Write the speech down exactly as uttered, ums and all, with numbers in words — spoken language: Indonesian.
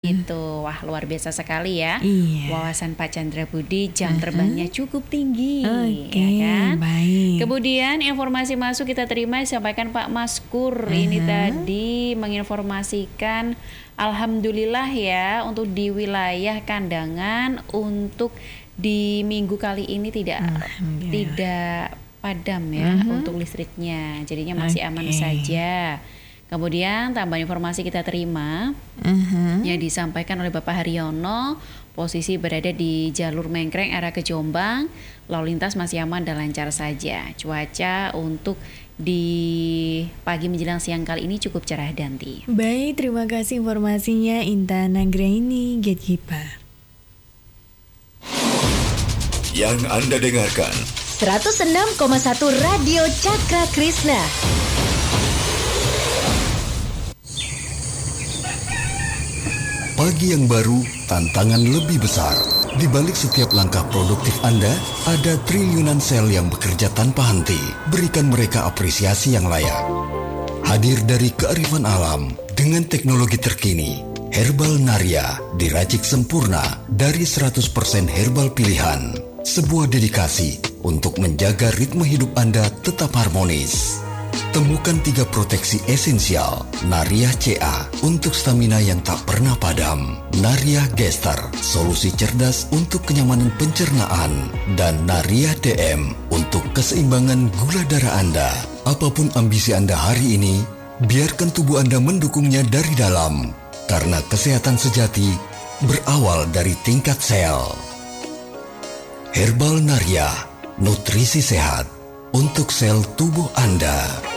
Itu, wah luar biasa sekali ya. Iya. Wawasan Pak Chandra Budi, jam Uh-huh. terbangnya cukup tinggi. Oke, ya kan? baik. Kemudian informasi masuk kita terima disampaikan Pak Maskur. Uh-huh. Ini tadi menginformasikan, alhamdulillah ya, untuk di wilayah Kandangan untuk di minggu kali ini tidak tidak padam ya uh-huh. untuk listriknya. Jadinya masih okay. aman saja. Kemudian tambahan informasi kita terima uh-huh. yang disampaikan oleh Bapak Haryono, posisi berada di jalur Mengkreng arah ke Jombang, lalu lintas masih aman dan lancar saja. Cuaca untuk di pagi menjelang siang kali ini cukup cerah Danti. Baik, terima kasih informasinya Intan Anggraini, Gatekeeper. Yang Anda dengarkan seratus enam koma satu Radio Cakra Krishna. Pagi yang baru, tantangan lebih besar. Di balik setiap langkah produktif Anda, ada triliunan sel yang bekerja tanpa henti. Berikan mereka apresiasi yang layak. Hadir dari kearifan alam dengan teknologi terkini, Herbal Naria diracik sempurna dari seratus persen herbal pilihan. Sebuah dedikasi untuk menjaga ritme hidup Anda tetap harmonis. Temukan tiga proteksi esensial Naria C A untuk stamina yang tak pernah padam, Naria Gester, solusi cerdas untuk kenyamanan pencernaan, dan Naria D M untuk keseimbangan gula darah Anda. Apapun ambisi Anda hari ini, biarkan tubuh Anda mendukungnya dari dalam, karena kesehatan sejati berawal dari tingkat sel. Herbal Naria, nutrisi sehat untuk sel tubuh Anda.